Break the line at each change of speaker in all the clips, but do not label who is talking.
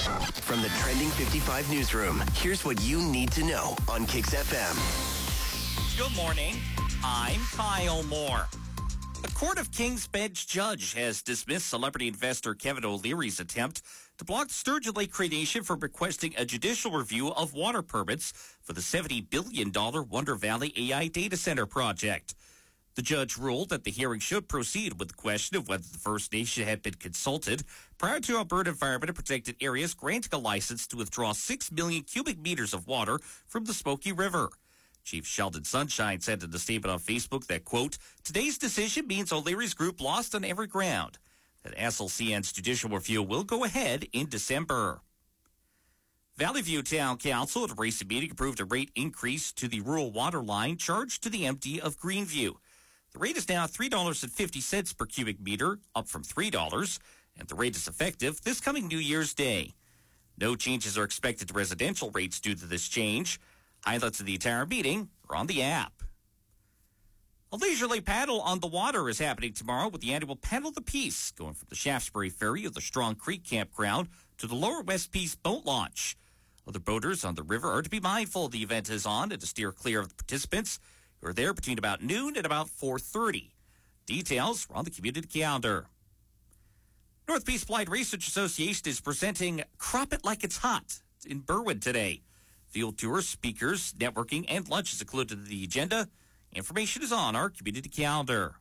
From the Trending 55 newsroom, here's what you need to know on Kix FM.
Good morning. I'm Kyle Moore. A Court of King's Bench judge has dismissed celebrity investor Kevin O'Leary's attempt to block Sturgeon Lake Cree Nation from requesting a judicial review of water permits for the $70 billion Wonder Valley AI data center project. The judge ruled that the hearing should proceed with the question of whether the First Nation had been consulted prior to Alberta Environment and Protected Areas granting a license to withdraw 6 million cubic meters of water from the Smoky River. Chief Sheldon Sunshine said in a statement on Facebook that, quote, today's decision means O'Leary's group lost on every ground, that SLCN's judicial review will go ahead in December. Valley View Town Council at a recent meeting approved a rate increase to the rural water line charged to the MD of Greenview. The rate is now $3.50 per cubic meter, up from $3, and the rate is effective this coming New Year's Day. No changes are expected to residential rates due to this change. Highlights of the entire meeting are on the app. A leisurely paddle on the water is happening tomorrow with the annual Paddle the Peace, going from the Shaftesbury Ferry of the Strong Creek Campground to the Lower West Peace boat launch. Other boaters on the river are to be mindful the event is on and to steer clear of the participants who are there between about noon and about 4:30. Details are on the community calendar. North Peace Applied Research Association is presenting Crop It Like It's Hot in Berwyn today. Field tours, speakers, networking, and lunch is included in the agenda. Information is on our community calendar.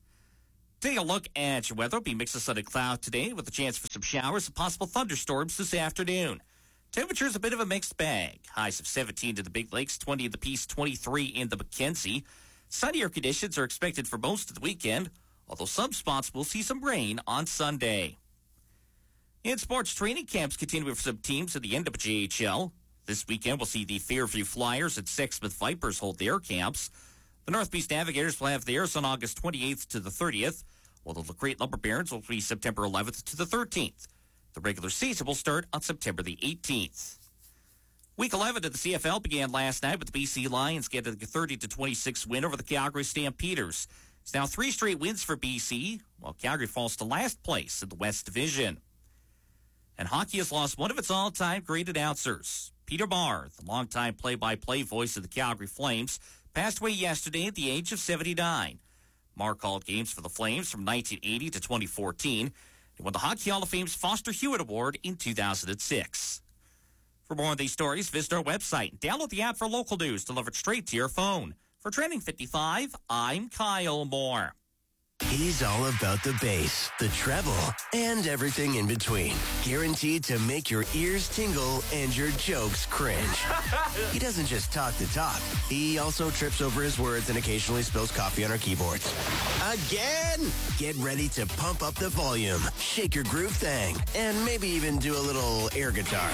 Take a look at your weather. It'll be a mix of sun and cloud today with a chance for some showers and possible thunderstorms this afternoon. Temperature's a bit of a mixed bag. Highs of 17 to the Big Lakes, 20 in the Peace, 23 in the Mackenzie. Sunnier conditions are expected for most of the weekend, although some spots will see some rain on Sunday. In sports, training camps continue for some teams in the NWJHL. This weekend, we'll see the Fairview Flyers and Sexsmith Vipers hold their camps. The North Peace Navigators will have theirs on August 28th to the 30th, while the Lacrete Lumber Barons will be September 11th to the 13th. The regular season will start on September the 18th. Week 11 of the CFL began last night with the BC Lions getting a 30-26 win over the Calgary Stampeders. It's now 3 straight wins for BC, while Calgary falls to last place in the West Division. And hockey has lost one of its all-time great announcers. Peter Barr, the longtime play-by-play voice of the Calgary Flames, passed away yesterday at the age of 79. Barr called games for the Flames from 1980 to 2014. He won the Hockey Hall of Fame's Foster Hewitt Award in 2006. For more on these stories, visit our website and download the app for local news delivered straight to your phone. For Trending 55, I'm Kyle Moore.
He's all about the bass, the treble, and everything in between. Guaranteed to make your ears tingle and your jokes cringe. He doesn't just talk the talk. He also trips over his words and occasionally spills coffee on our keyboards. Again! Get ready to pump up the volume, shake your groove thing, and maybe even do a little air guitar.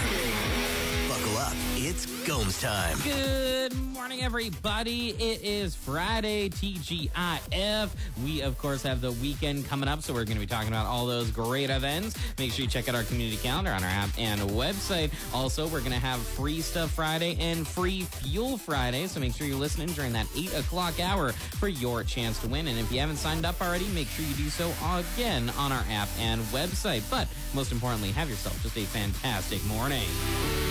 Buckle up. It's Gomes time.
Good morning, everybody. It is Friday, TGIF. We, of course, have the weekend coming up, so we're going to be talking about all those great events. Make sure you check out our community calendar on our app and website. Also, we're going to have Free Stuff Friday and Free Fuel Friday, so make sure you're listening during that 8 o'clock hour for your chance to win. And if you haven't signed up already, make sure you do so again on our app and website. But most importantly, have yourself just a fantastic morning.